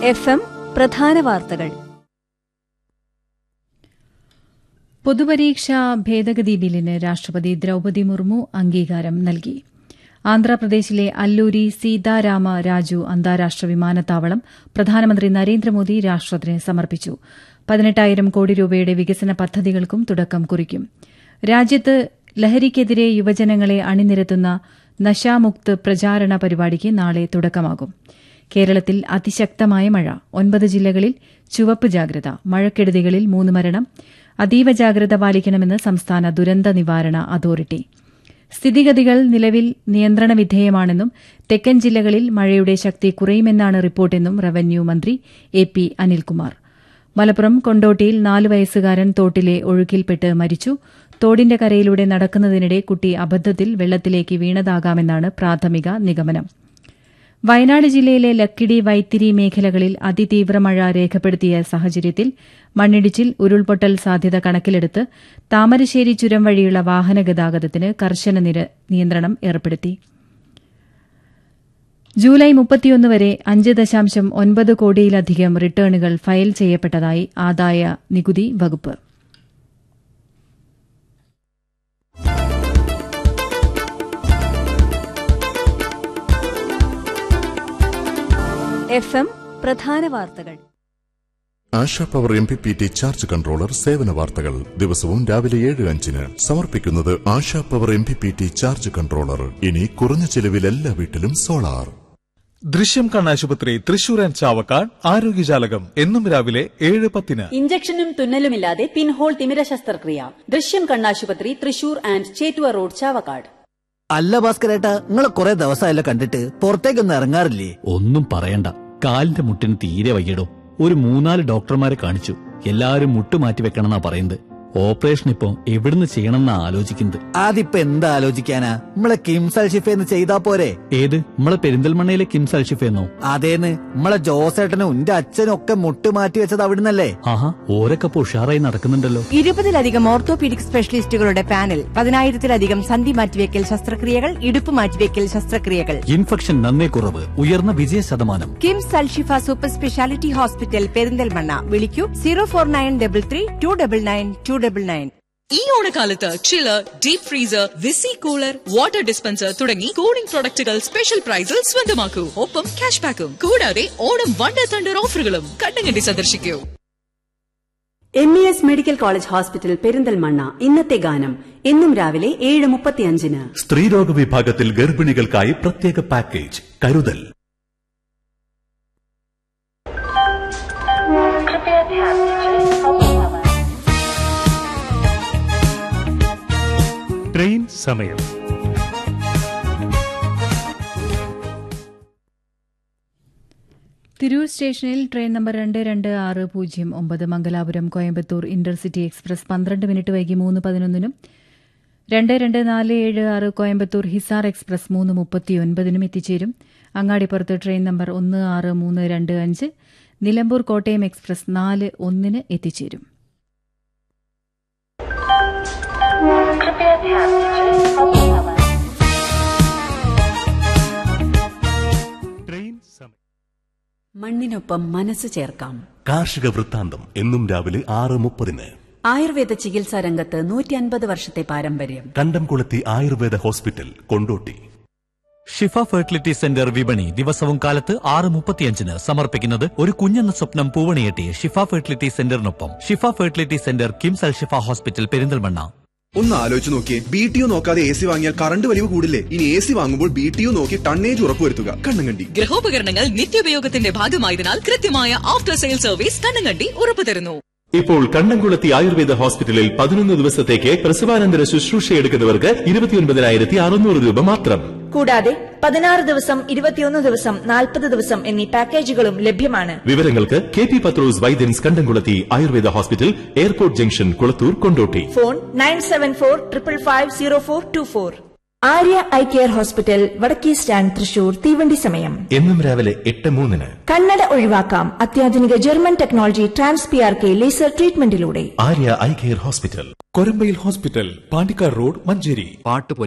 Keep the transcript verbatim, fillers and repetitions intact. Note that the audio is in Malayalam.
എഫ് എം പ്രധാന വാർത്തകൾ. പൊതുപരീക്ഷാ ഭേദഗതി ബില്ലിന് രാഷ്ട്രപതി ദ്രൌപദി മുർമു അംഗീകാരം നൽകി. ആന്ധ്രാപ്രദേശിലെ അല്ലൂരി സീതാരാമ രാജു അന്താരാഷ്ട്ര വിമാനത്താവളം പ്രധാനമന്ത്രി നരേന്ദ്രമോദി രാഷ്ട്രത്തിന് സമർപ്പിച്ചു. പതിനെട്ടായിരം കോടി രൂപയുടെ വികസന പദ്ധതികൾക്കും തുടക്കം കുറിക്കും. രാജ്യത്ത് ലഹരിക്കെതിരെ യുവജനങ്ങളെ അണിനിരത്തുന്ന നശാമുക്ത് പ്രചാരണ പരിപാടിക്ക് നാളെ തുടക്കമാകും. കേരളത്തിൽ അതിശക്തമായ മഴ. ഒൻപത് ജില്ലകളിൽ ചുവപ്പ് ജാഗ്രത. മഴക്കെടുതികളിൽ മൂന്ന് മരണം. അതീവ ജാഗ്രത പാലിക്കണമെന്ന് സംസ്ഥാന ദുരന്ത നിവാരണ അതോറിറ്റി. സ്ഥിതിഗതികൾ നിലവിൽ നിയന്ത്രണ വിധേയമാണെന്നും തെക്കൻ ജില്ലകളിൽ മഴയുടെ ശക്തി കുറയുമെന്നാണ് റിപ്പോർട്ടെന്നും റവന്യൂ മന്ത്രി എ പി അനിൽകുമാർ. മലപ്പുറം കൊണ്ടോട്ടിയിൽ നാലു വയസ്സുകാരൻ തോട്ടിലെ ഒഴുക്കിൽപ്പെട്ട് മരിച്ചു. തോടിന്റെ കരയിലൂടെ നടക്കുന്നതിനിടെ കുട്ടി അബദ്ധത്തിൽ വെള്ളത്തിലേക്ക് വീണതാകാമെന്നാണ് പ്രാഥമിക നിഗമനം. വയനാട് ജില്ലയിലെ ലക്കിടി വൈത്തിരി മേഖലകളിൽ അതിതീവ്ര മഴ രേഖപ്പെടുത്തിയ സാഹചര്യത്തിൽ മണ്ണിടിച്ചിൽ, ഉരുൾപൊട്ടൽ സാധ്യത കണക്കിലെടുത്ത് താമരശ്ശേരി ചുരം വഴിയുള്ള വാഹനഗതാഗതത്തിന് കർശന നിയന്ത്രണം ഏർപ്പെടുത്തി. ജൂലൈ മുപ്പത്തിയൊന്ന് വരെ അഞ്ച് ദശാംശം ഒൻപത് കോടിയിലധികം റിട്ടേണുകൾ ഫയൽ ചെയ്യപ്പെട്ടതായി ആദായ നികുതി വകുപ്പ്. എഫ് എം പ്രധാന വാർത്തകൾ. ASHA power M P P T charge controller സേവന വാർത്തകൾ ദിവസവും രാവിലെ ഏഴ് അഞ്ചിന് സമർപ്പിക്കുന്നത് ASHA power M P P T charge controller. ഇനി കുറഞ്ഞ ചെലവിൽ എല്ലാ വീട്ടിലും സോളാർ. ദൃശ്യം കണ്ണാശുപത്രി തൃശൂർ ആൻഡ് ചാവക്കാട് ആരോഗ്യജാലകം എന്നും രാവിലെ ഏഴ് പത്തിന്. ഇഞ്ചക്ഷനും തുന്നലുമില്ലാതെ പിൻഹോൾ തിമിര ശസ്ത്രക്രിയ. ദൃശ്യം കണ്ണാശുപത്രി തൃശൂർ ആൻഡ് ചേറ്റുവ റോഡ് ചാവക്കാട്. അല്ല ഭാസ്കരേട്ടാ, നിങ്ങളെ കുറെ ദിവസമായല്ലോ കണ്ടിട്ട്, പുറത്തേക്കൊന്നും ഇറങ്ങാറില്ലേ? ഒന്നും പറയണ്ട, കാലിന്റെ മുട്ടിന് തീരെ വയ്യടോ. ഒരു മൂന്നാല് ഡോക്ടർമാരെ കാണിച്ചു. എല്ലാരും മുട്ട് മാറ്റി വെക്കണമെന്നാ പറയുന്നത്. ഓപ്പറേഷൻ ഇപ്പൊ എവിടുന്ന് ചെയ്യണമെന്നാ ആലോചിക്കുന്നത്. അതിപ്പോ എന്താ ആലോചിക്കാനാ, നമ്മളെ കിംസ് അൽഷിഫേന്ന് ചെയ്താ പോരെ? ഏത്, നമ്മളെ പെരിന്തൽമണ്ണയിലെ കിംസ് അൽഷിഫേന്നോ? അതേന്ന്, നമ്മളെ ജോസേട്ടനും എന്റെ അച്ഛനും ഒക്കെ മുട്ട് മാറ്റി വെച്ചത് അവിടുന്നല്ലേ? ആഹാ, ഓരൊക്കെ ഉഷാറായി നടക്കുന്നുണ്ടല്ലോ. ഇരുപതിലധികം ഓർത്തോപീഡിക് സ്പെഷ്യലിസ്റ്റുകളുടെ പാനൽ, പതിനായിരത്തിലധികം സന്ധി മാറ്റിവെക്കൽ ശസ്ത്രക്രിയകൾ, ഇടുപ്പ് മാറ്റിവെക്കൽ ശസ്ത്രക്രിയകൾ. ഇൻഫെക്ഷൻ നന്നേ കുറവ്, ഉയർന്ന വിജയ ശതമാനം. KIMS Alshifa super speciality hospital Perinthalmanna. വിളിക്കൂ zero four nine double three to double nine to double nine. ഈ ഓണക്കാലത്ത് ചില്ലർ, deep freezer, VC cooler, water dispenser തുടങ്ങി കൂളിംഗ് പ്രൊഡക്റ്റുകൾ സ്പെഷ്യൽ പ്രൈസിൽ സ്വന്തമാക്കൂ. ഒപ്പം ക്യാഷ് ബാക്കും. കൂടാതെ ഓണം വണ്ടർ തണ്ടർ ഓഫറുകളും. കണ്ണങ്കണ്ടി സന്ദർശിക്കൂ. M E S medical college hospital Perinthalmanna. ഇന്നത്തെ ഗാനം എന്നും രാവിലെ ഏഴ് മുപ്പത്തിയഞ്ചിന്. സ്ത്രീരോഗ വിഭാഗത്തിൽ ഗർഭിണികൾക്കായി പ്രത്യേക പാക്കേജ് കരുതൽ. ട്രെയിൻ സമയം. തിരൂർ സ്റ്റേഷനിൽ ട്രെയിൻ നമ്പർ രണ്ട് രണ്ട് ആറ് പൂജ്യം ഒമ്പത് മംഗലാപുരം കോയമ്പത്തൂർ ഇന്റർസിറ്റി എക്സ്പ്രസ് പന്ത്രണ്ട് മിനിറ്റ് വൈകി മൂന്ന് പതിനൊന്നിനും രണ്ട് രണ്ട് നാല് ഏഴ് ആറ് കോയമ്പത്തൂർ ഹിസാർ എക്സ്പ്രസ് മൂന്ന് മുപ്പത്തിയൊൻപതിനും എത്തിച്ചേരും. അങ്ങാടിപ്പുറത്ത് ട്രെയിൻ നമ്പർ ഒന്ന് ആറ് മൂന്ന് രണ്ട് അഞ്ച് നിലമ്പൂർ കോട്ടയം എക്സ്പ്രസ് നാല് ഒന്നിന് എത്തിച്ചേരും. മണ്ണിനൊപ്പം മനസ്സ് ചേർക്കാം. കാർഷിക വൃത്താന്തം എന്നും രാവിലെ ആറ് മുപ്പതിന്. ആയുർവേദ ചികിത്സാ രംഗത്ത് നൂറ്റി അൻപത് വർഷത്തെ പാരമ്പര്യം. കണ്ടംകുളത്തി ആയുർവേദ ഹോസ്പിറ്റൽ, കൊണ്ടോട്ടി. ഷിഫ ഫെർട്ടിലിറ്റി സെന്റർ വിപണി ദിവസവും കാലത്ത് ആറ് മുപ്പത്തിയഞ്ചിന് സമർപ്പിക്കുന്നത് ഒരു കുഞ്ഞെന്ന സ്വപ്നം പൂവണിയെട്ടി ഷിഫ ഫെർട്ടിലിറ്റി സെന്ററിനൊപ്പം. ഷിഫ fertility centre KIMS Alshifa hospital Perinthalmanna. ഒന്ന് ആലോചിച്ച് നോക്കിയേ, ബി ടി യു നോക്കാതെ എ സി വാങ്ങിയാൽ കറണ്ട് വലിവ് കൂടില്ലേ? ഇനി എ സി വാങ്ങുമ്പോൾ ബി ടി യു നോക്കി ടണ്ണേജ് ഉറപ്പുവരുത്തുക. കണ്ണങ്കണ്ടി. ഗൃഹോപകരണങ്ങൾ നിത്യോപയോഗത്തിന്റെ ഭാഗമായതിനാൽ കൃത്യമായ ആഫ്റ്റർ സെയിൽ സർവീസ് കണ്ണങ്കണ്ടി ഉറപ്പു തരുന്നു. ഇപ്പോൾ കണ്ടംകുളത്തി ആയുർവേദ ഹോസ്പിറ്റലിൽ പതിനൊന്ന് ദിവസത്തേക്ക് പ്രസവാനന്തര ശുശ്രൂഷ എടുക്കുന്നവർക്ക് ഇരുപത്തിയൊൻപതിനായിരത്തി അറുന്നൂറ് രൂപ മാത്രം. കൂടാതെ പതിനാറ് ദിവസം, ഇരുപത്തിയൊന്ന് ദിവസം, നാൽപ്പത് ദിവസം എന്നീ പാക്കേജുകളും ലഭ്യമാണ്. വിവരങ്ങൾക്ക് കെ പി പത്രോസ് വൈദ്യൻസ് കണ്ടംകുളത്തി Ayurveda hospital, airport junction, Kulathur, Kondotty. Phone nine seven four triple five zero four to four. Arya eye care hospital, വടക്കേ സ്റ്റാൻഡ്, തൃശൂർ. തീവണ്ടി സമയം എന്നും രാവിലെ എട്ട് മൂന്നിന്. കണ്ണട ഒഴിവാക്കാം അത്യാധുനിക German technology trans P R K laser ട്രീറ്റ്മെന്റിലൂടെ. Arya eye care hospital, Korambayil hospital, Pandikkad road, Manjeri. പാട്ട്